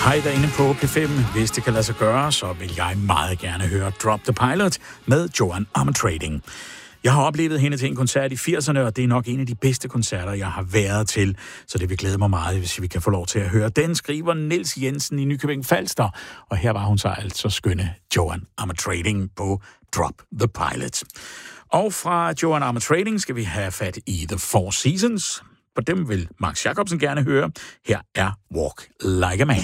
Hej derinde på P5. Hvis det kan lade sig gøre, så vil jeg meget gerne høre Drop the Pilot med Joan Armatrading. Jeg har oplevet hende til en koncert i 80'erne, og det er nok en af de bedste koncerter, jeg har været til. Så det vil glæde mig meget, hvis vi kan få lov til at høre den, skriver Niels Jensen i Nykøbing Falster. Og her var hun så altså skønne Joan Armatrading på Drop the Pilot. Og fra Joan Armatrading skal vi have fat i The Four Seasons. På dem vil Max Jacobsen gerne høre. Her er Walk Like a Man.